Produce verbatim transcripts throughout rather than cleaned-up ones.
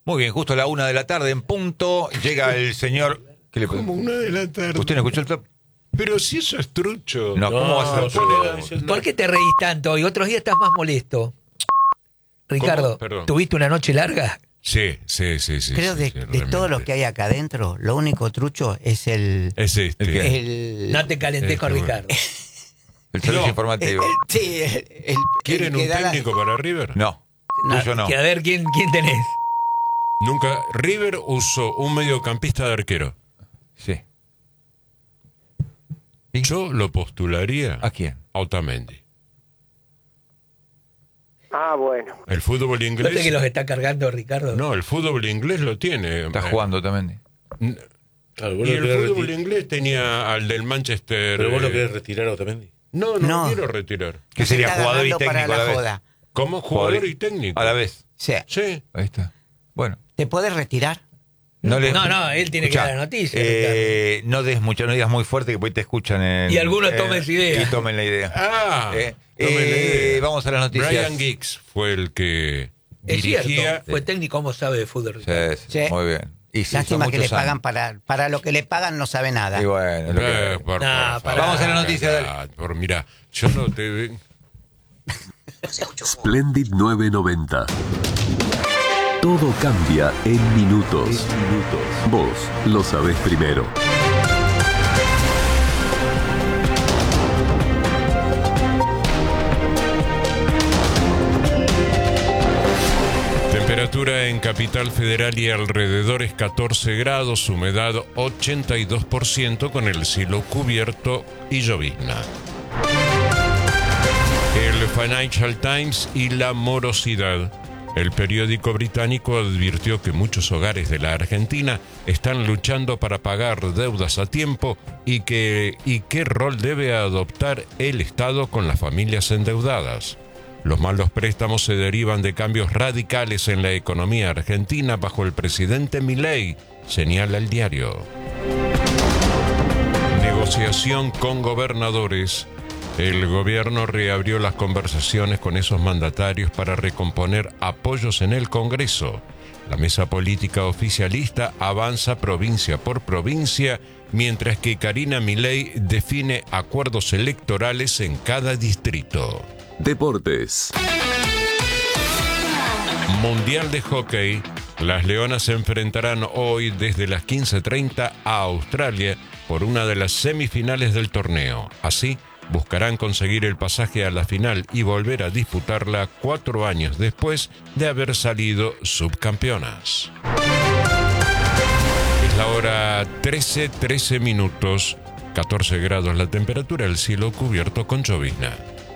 Muy bien, justo a la una de la tarde en punto llega el señor... ¿Qué le Como una de la tarde. ¿Usted no escuchó el top? Pero si eso es trucho. No, ¿cómo No, va a ser yo todo? le decía- ¿Por qué te reís tanto hoy? Otros días estás más molesto. Ricardo, Perdón. ¿tuviste una noche larga? Sí, sí, sí, sí. Creo sí, de, sí, de realmente. todo lo que hay acá adentro, lo único trucho es el... Es este. ¿El qué? el No te calentés Este, con bueno. Ricardo. El servicio No. informativo. el- sí, el, el- el ¿Quieren que un da la- técnico para River? No, Ah, tuyo no. que a ver, ¿quién, quién tenés? Nunca. River usó un mediocampista de arquero. Sí. Yo lo postularía ¿A quién? a Otamendi. Ah, bueno. El fútbol ¿No inglés. sé que los está cargando Ricardo? No, el fútbol inglés lo tiene. Está Eh, jugando también. n- Claro, vos Y lo el querés fútbol retirar. inglés tenía al del Manchester. Pero vos lo eh, querés retirar a Otamendi. No, no, No. quiero retirar. Que sería está jugador y ganando para técnico a la la vez. joda. Como jugador y técnico. A la vez. Sí. Sí. Ahí está. Bueno. ¿Te puedes retirar? No, le- No, no, él tiene que dar la noticia, Eh, no des mucho, no digas muy fuerte que por ahí te escuchan. En, Y algunos eh, tomen esa idea. Y tomen la idea. Ah, Eh, tomen la eh, idea. vamos a las noticias. Brian Giggs fue el que Es dirigía. cierto, fue técnico, ¿cómo sabe de fútbol, Sí, Ricardo? sí, Sí. muy bien. Y sí, Lástima son que le muchos pagan años. para, para lo que le pagan, no sabe nada. Y bueno, es lo que- Eh, por- Nah, por pará. favor, Vamos a la noticia, dale. callá, por, mira, yo no te. Splendid nueve noventa. Todo cambia en minutos. Vos lo sabés primero. Temperatura en Capital Federal y alrededores catorce grados, humedad ochenta y dos por ciento con el cielo cubierto y llovizna. El Financial Times y la morosidad. El periódico británico advirtió que muchos hogares de la Argentina están luchando para pagar deudas a tiempo y que y qué rol debe adoptar el Estado con las familias endeudadas. Los malos préstamos se derivan de cambios radicales en la economía argentina bajo el presidente Milei, señala el diario. Negociación con gobernadores. El gobierno reabrió las conversaciones con esos mandatarios para recomponer apoyos en el Congreso. La mesa política oficialista avanza provincia por provincia, mientras que Karina Milei define acuerdos electorales en cada distrito. Deportes. Mundial de Hockey. Las Leonas se enfrentarán hoy desde las quince treinta a Australia por una de las semifinales del torneo. Así, buscarán conseguir el pasaje a la final y volver a disputarla cuatro años después de haber salido subcampeonas. Es la hora trece, trece minutos, catorce grados la temperatura, el cielo cubierto con llovizna.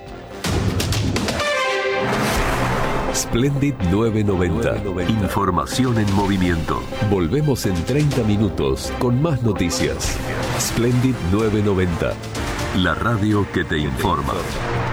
Splendid nueve noventa. Información en movimiento. Volvemos en treinta minutos con más noticias. Splendid nueve noventa. La radio que te informa.